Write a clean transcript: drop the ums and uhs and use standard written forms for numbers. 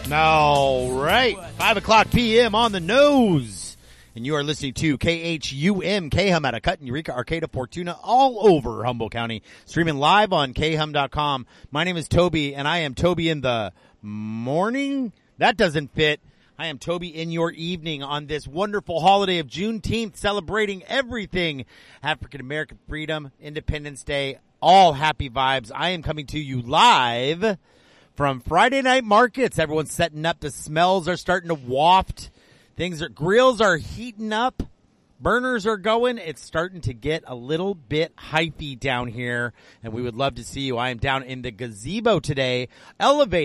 All right, 5 o'clock p.m. on the nose. And you are listening to KHUM, KHUM out of Cut, Eureka, Arcata, Fortuna, all over Humboldt County. Streaming live on KHUM.com. My name is Toby, and I am Toby in the morning. That doesn't fit. I am Toby in your evening on this wonderful holiday of Juneteenth, celebrating everything African-American freedom, Independence Day, all happy vibes. I am coming to you live from Friday night markets. Everyone's setting up. The smells are starting to waft. Grills are heating up. Burners are going. It's starting to get a little bit hypey down here, and we would love to see you. I am down in the gazebo today, elevated.